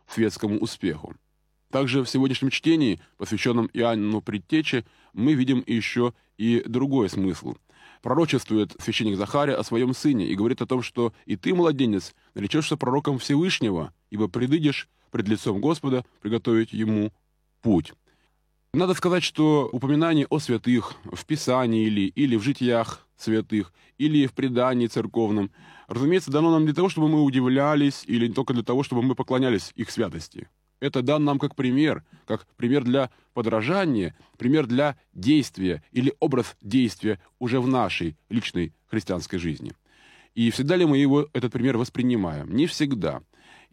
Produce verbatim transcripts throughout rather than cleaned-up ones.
светскому успеху. Также в сегодняшнем чтении, посвященном Иоанну Предтече, мы видим еще и другой смысл. Пророчествует священник Захария о своем сыне и говорит о том, что «и ты, младенец, наречешься пророком Всевышнего, ибо предыдешь пред лицом Господа приготовить ему путь». Надо сказать, что упоминание о святых в Писании или, или в житиях святых, или в предании церковном, разумеется, дано нам для того, чтобы мы удивлялись, или не только для того, чтобы мы поклонялись их святости. Это дан нам как пример, как пример для подражания, пример для действия или образ действия уже в нашей личной христианской жизни. И всегда ли мы его, этот пример воспринимаем? Не всегда.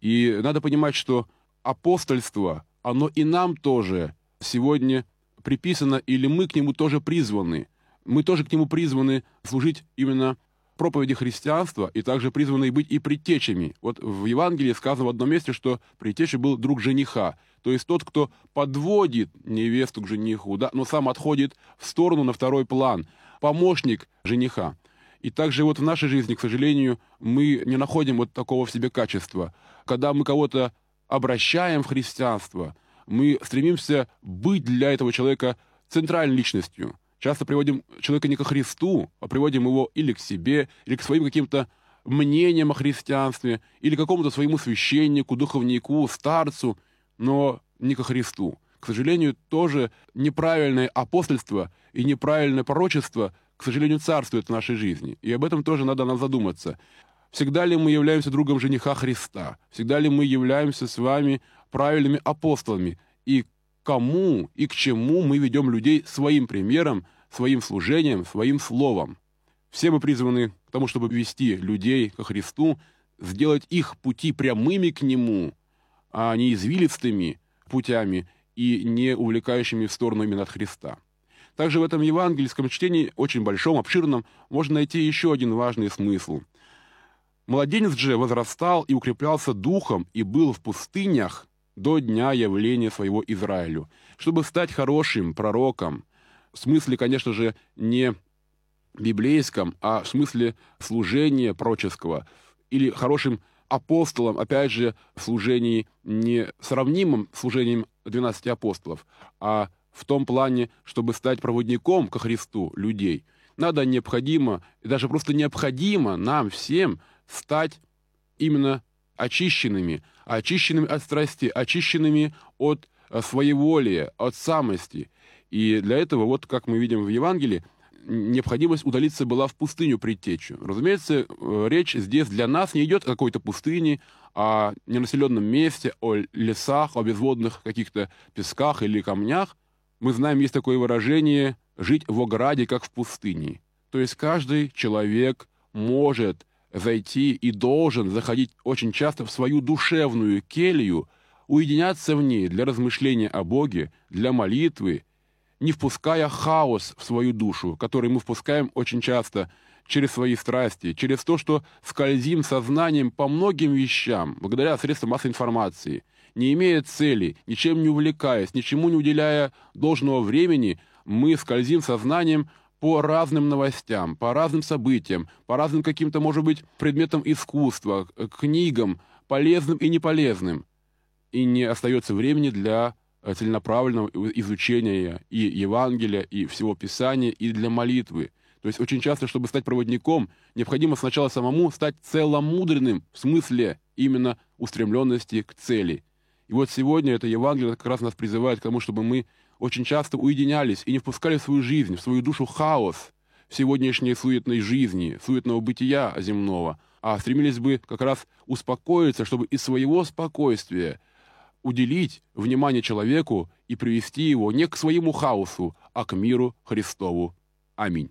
И надо понимать, что апостольство, оно и нам тоже сегодня приписано, или мы к нему тоже призваны. Мы тоже к нему призваны служить именно проповеди христианства, и также призваны быть и предтечами. Вот в Евангелии сказано в одном месте, что предтеча был друг жениха, то есть тот, кто подводит невесту к жениху, да, но сам отходит в сторону на второй план, помощник жениха. И также вот в нашей жизни, к сожалению, мы не находим вот такого в себе качества. Когда мы кого-то обращаем в христианство, мы стремимся быть для этого человека центральной личностью. Часто приводим человека не ко Христу, а приводим его или к себе, или к своим каким-то мнениям о христианстве, или к какому-то своему священнику, духовнику, старцу, но не ко Христу. К сожалению, тоже неправильное апостольство и неправильное пророчество, к сожалению, царствует в нашей жизни. И об этом тоже надо нам задуматься. Всегда ли мы являемся другом жениха Христа? Всегда ли мы являемся с вами правильными апостолами? И кому и к чему мы ведем людей своим примером, своим служением, своим словом? Все мы призваны к тому, чтобы вести людей ко Христу, сделать их пути прямыми к Нему, а не извилистыми путями и не увлекающими в сторону именно от Христа. Также в этом евангельском чтении, очень большом, обширном, можно найти еще один важный смысл. «Младенец же возрастал и укреплялся духом, и был в пустынях до дня явления своего Израилю». Чтобы стать хорошим пророком, в смысле, конечно же, не библейском, а в смысле служения пророческого, или хорошим апостолом, опять же, в служении не сравнимым служением двенадцати апостолов, а в том плане, чтобы стать проводником ко Христу людей, надо необходимо, и даже просто необходимо нам всем стать именно очищенными, очищенными от страсти, очищенными от своеволия, от самости. И для этого, вот как мы видим в Евангелии, необходимость удалиться была в пустыню предтечу. Разумеется, речь здесь для нас не идет о какой-то пустыне, о ненаселенном месте, о лесах, о безводных каких-то песках или камнях. Мы знаем, есть такое выражение «жить в ограде, как в пустыне». То есть каждый человек может зайти и должен заходить очень часто в свою душевную келью, уединяться в ней для размышления о Боге, для молитвы, не впуская хаос в свою душу, который мы впускаем очень часто через свои страсти, через то, что скользим сознанием по многим вещам, благодаря средствам массовой информации, не имея цели, ничем не увлекаясь, ничему не уделяя должного времени, мы скользим сознанием по разным новостям, по разным событиям, по разным каким-то, может быть, предметам искусства, книгам, полезным и неполезным. И не остается времени для целенаправленного изучения и Евангелия, и всего Писания, и для молитвы. То есть очень часто, чтобы стать проводником, необходимо сначала самому стать целомудренным, в смысле именно устремленности к цели. И вот сегодня это Евангелие как раз нас призывает к тому, чтобы мы очень часто уединялись и не впускали в свою жизнь, в свою душу хаос в сегодняшней суетной жизни, суетного бытия земного, а стремились бы как раз успокоиться, чтобы из своего спокойствия уделить внимание человеку и привести его не к своему хаосу, а к миру Христову. Аминь.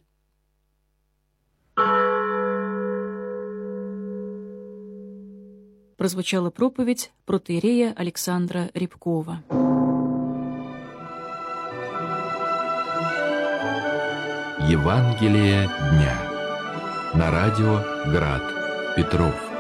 Прозвучала проповедь протоиерея Александра Рябкова. Евангелие дня. На радио Град Петров.